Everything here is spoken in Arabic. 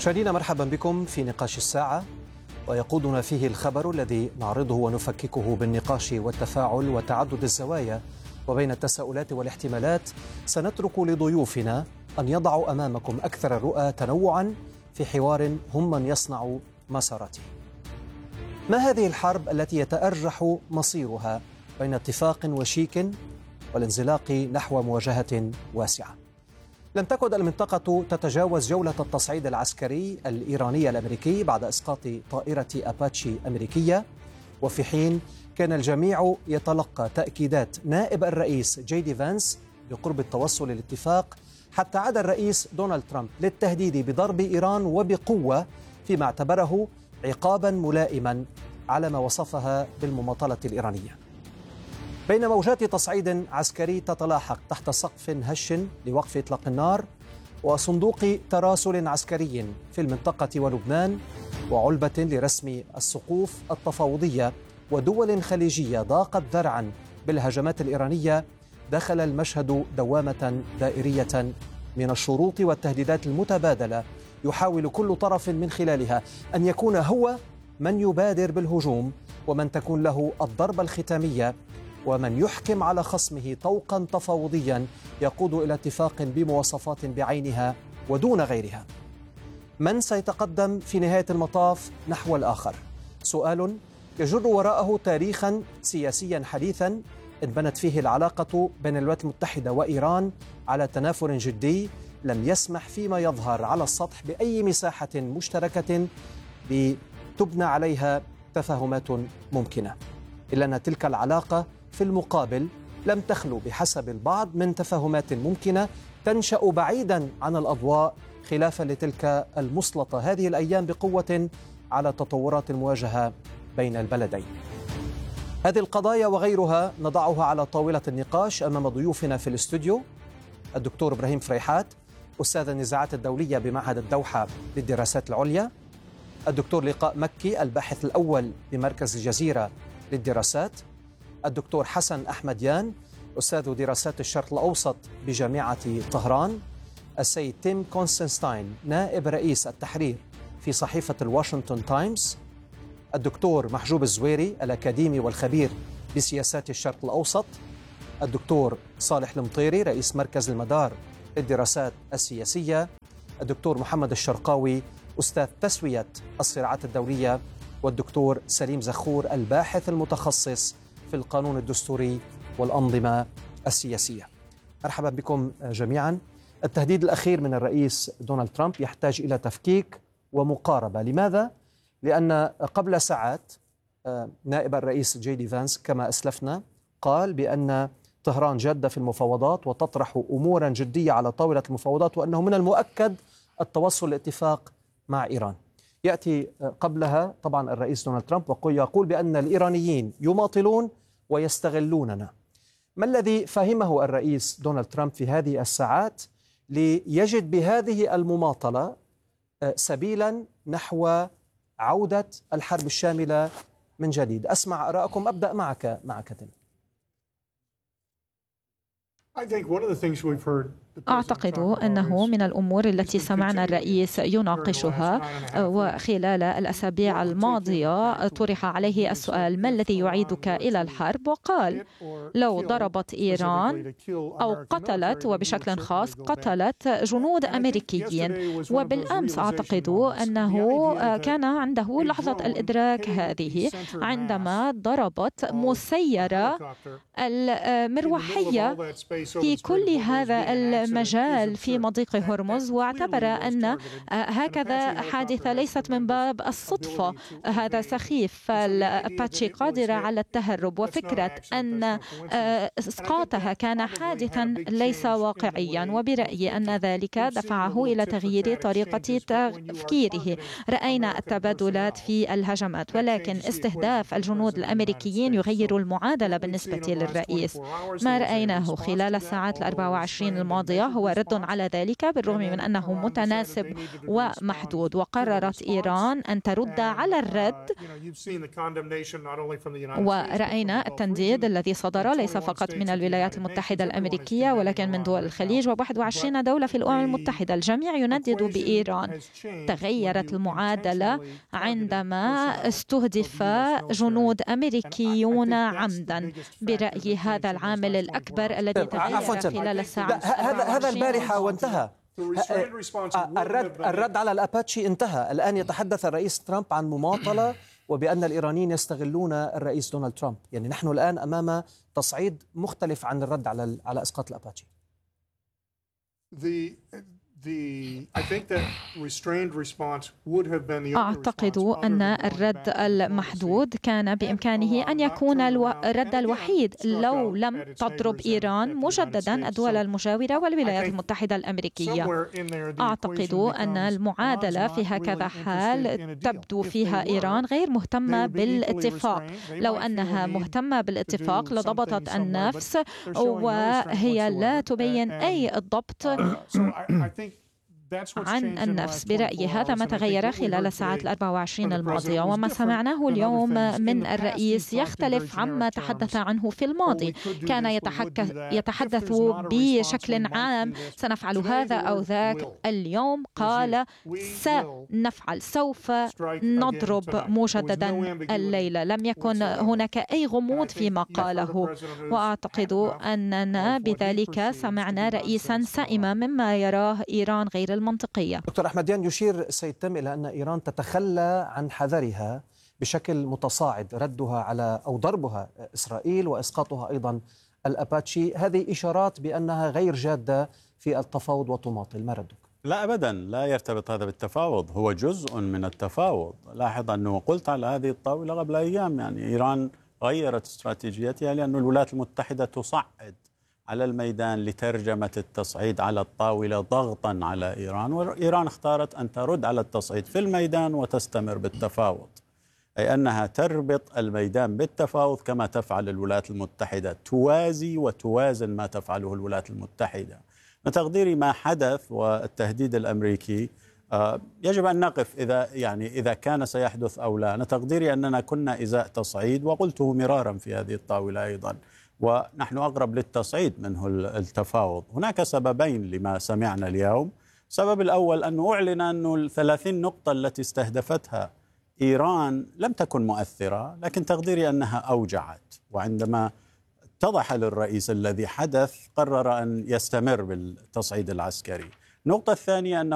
مشاهدينا مرحبا بكم في نقاش الساعة، ويقودنا فيه الخبر الذي نعرضه ونفككه بالنقاش والتفاعل وتعدد الزوايا وبين التساؤلات والاحتمالات. سنترك لضيوفنا أن يضعوا أمامكم أكثر الرؤى تنوعا في حوار هم من يصنع مساراته. ما هذه الحرب التي يتأرجح مصيرها بين اتفاق وشيك والانزلاق نحو مواجهة واسعة؟ لم تكن المنطقة تتجاوز جولة التصعيد العسكري الإيراني الأمريكي بعد إسقاط طائرة أباتشي أمريكية، وفي حين كان الجميع يتلقى تأكيدات نائب الرئيس جي دي فانس بقرب التوصل للاتفاق، حتى عاد الرئيس دونالد ترامب للتهديد بضرب إيران وبقوة فيما اعتبره عقابا ملائما على ما وصفها بالمماطلة الإيرانية. بين موجات تصعيد عسكري تتلاحق تحت سقف هش لوقف إطلاق النار وصندوق تراسل عسكري في المنطقة ولبنان وعلبة لرسم السقوف التفاوضية ودول خليجية ضاقت ذرعا بالهجمات الإيرانية، دخل المشهد دوامة دائرية من الشروط والتهديدات المتبادلة يحاول كل طرف من خلالها أن يكون هو من يبادر بالهجوم ومن تكون له الضربة الختامية ومن يحكم على خصمه طوقا تفاوضيا يقود إلى اتفاق بمواصفات بعينها ودون غيرها. من سيتقدم في نهاية المطاف نحو الآخر؟ سؤال يجر وراءه تاريخا سياسيا حديثا انبنت فيه العلاقة بين الولايات المتحدة وإيران على تنافر جدي لم يسمح فيما يظهر على السطح بأي مساحة مشتركة لتبنى عليها تفاهمات ممكنة، إلا أن تلك العلاقة في المقابل لم تخلو بحسب البعض من تفاهمات ممكنة تنشأ بعيدا عن الأضواء، خلافا لتلك المسلطة هذه الأيام بقوة على تطورات المواجهة بين البلدين. هذه القضايا وغيرها نضعها على طاولة النقاش أمام ضيوفنا في الاستوديو: الدكتور إبراهيم فريحات، أستاذ النزاعات الدولية بمعهد الدوحة للدراسات العليا; الدكتور لقاء مكي، الباحث الأول بمركز الجزيرة للدراسات; الدكتور حسن أحمديان، أستاذ دراسات الشرق الأوسط بجامعة طهران; السيد تيم كونستانتين، نائب رئيس التحرير في صحيفة الواشنطن تايمز; الدكتور محجوب الزويري، الأكاديمي والخبير بسياسات الشرق الأوسط; الدكتور صالح المطيري، رئيس مركز المدار للدراسات السياسية; الدكتور محمد الشرقاوي، أستاذ تسوية الصراعات الدولية; والدكتور سليم زخور، الباحث المتخصص في القانون الدستوري والأنظمة السياسية. مرحبا بكم جميعا. التهديد الأخير من الرئيس دونالد ترامب يحتاج إلى تفكيك ومقاربة. لماذا؟ لأن قبل ساعات نائب الرئيس جي دي فانس كما أسلفنا قال بأن طهران جادة في المفاوضات وتطرح أمورا جدية على طاولة المفاوضات، وأنه من المؤكد التوصل لاتفاق مع إيران. يأتي قبلها طبعا الرئيس دونالد ترامب ويقول بأن الإيرانيين يماطلون ويستغلوننا. ما الذي فهمه الرئيس دونالد ترامب في هذه الساعات ليجد بهذه المماطلة سبيلا نحو عودة الحرب الشاملة من جديد؟ أسمع آراءكم. أبدأ معك تيم. أعتقد أنه من الأمور التي سمعنا الرئيس يناقشها، وخلال الأسابيع الماضية طرح عليه السؤال: ما الذي يعيدك إلى الحرب؟ وقال: لو ضربت إيران أو قتلت، وبشكل خاص قتلت جنود أمريكيين. وبالأمس أعتقد أنه كان عنده لحظة الإدراك هذه عندما ضربت مسيرة المروحية في كل هذا المجال في مضيق هرمز، واعتبر أن هكذا حادثة ليست من باب الصدفة، هذا سخيف، فالأباتشي قادرة على التهرب، وفكرة أن إسقاطها كان حادثا ليس واقعيا. وبرأيي أن ذلك دفعه إلى تغيير طريقة تفكيره. رأينا التبادلات في الهجمات، ولكن استهداف الجنود الأمريكيين يغير المعادلة بالنسبة للرئيس. ما رأيناه خلال الساعات 24 الماضية الماضية هو رد على ذلك بالرغم من أنه متناسب ومحدود. وقررت إيران أن ترد على الرد، ورأينا التنديد الذي صدر ليس فقط من الولايات المتحدة الأمريكية ولكن من دول الخليج و21 دولة في الأمم المتحدة. الجميع يندد بإيران. تغيرت المعادلة عندما استهدف جنود أمريكيون عمدا. برأيي هذا العامل الأكبر الذي تغير خلال الساعات. هذا البارحة وانتهى. الرد على الأباتشي انتهى. الآن يتحدث الرئيس ترامب عن مماطلة وبأن الإيرانيين يستغلون الرئيس دونالد ترامب. يعني نحن الآن أمام تصعيد مختلف عن الرد على إسقاط الأباتشي. أعتقد أن الرد المحدود كان بإمكانه أن يكون الرد الوحيد لو لم تضرب إيران مجددا الدول المجاورة والولايات المتحدة الأمريكية. أعتقد أن المعادلة في هكذا حال تبدو فيها إيران غير مهتمة بالاتفاق. لو أنها مهتمة بالاتفاق لضبطت النفس، وهي لا تبين أي ضبط عن النفس. برأيي هذا ما تغير خلال الساعات 24 الماضية، وما سمعناه اليوم من الرئيس يختلف عما تحدث عنه في الماضي. كان يتحدث بشكل عام سنفعل هذا أو ذاك. اليوم قال سنفعل، سوف نضرب مجددا الليلة. لم يكن هناك أي غموض فيما قاله، وأعتقد أننا بذلك سمعنا رئيسا سائما مما يراه إيران غير المنطقية. دكتور أحمديان، يشير سيد تم إلى أن إيران تتخلى عن حذرها بشكل متصاعد، ردها على أو ضربها إسرائيل وإسقاطها أيضا الأباتشي. هذه إشارات بأنها غير جادة في التفاوض وتماطل. ما ردك؟ لا أبدا، لا يرتبط هذا بالتفاوض، هو جزء من التفاوض. لاحظ أنه قلت على هذه الطاولة قبل أيام، يعني إيران غيرت استراتيجيتها لأن الولايات المتحدة تصعد على الميدان لترجمة التصعيد على الطاولة ضغطا على إيران، وإيران اختارت أن ترد على التصعيد في الميدان وتستمر بالتفاوض، أي أنها تربط الميدان بالتفاوض كما تفعل الولايات المتحدة، توازي وتوازن ما تفعله الولايات المتحدة. تقديري ما حدث والتهديد الأمريكي يجب أن نقف إذا كان سيحدث أو لا. أنا تقديري أننا كنا إزاء تصعيد، وقلته مرارا في هذه الطاولة أيضا، ونحن أقرب للتصعيد منه التفاوض. هناك سببين لما سمعنا اليوم. السبب الأول أنه أعلن أن 30 نقطة التي استهدفتها إيران لم تكن مؤثرة، لكن تقديري أنها أوجعت، وعندما اتضح للرئيس الذي حدث قرر أن يستمر بالتصعيد العسكري. النقطة الثانية أنه